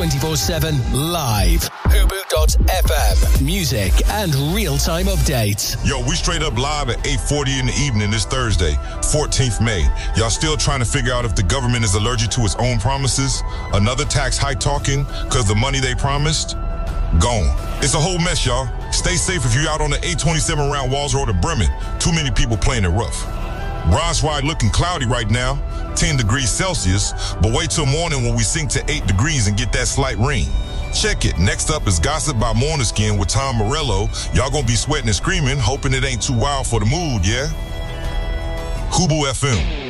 24/7 live. Hubu.fm. Music and real-time updates. Yo, we straight up live at 8:40 in the evening this Thursday, 14th May. Y'all still trying to figure out if the government is allergic to its own promises? Another tax hike talking because the money they promised? Gone. It's a whole mess, y'all. Stay safe if you're out on the 827 around Walls Road to Bremen. Too many people playing it rough. Bronzewide looking cloudy right now, 10 degrees Celsius, but wait till morning when we sink to 8 degrees and get that slight rain. Check it. Next up is Gossip by Morningskin with Tom Morello. Y'all gonna be sweating and screaming, hoping it ain't too wild for the mood, yeah? Hubu FM.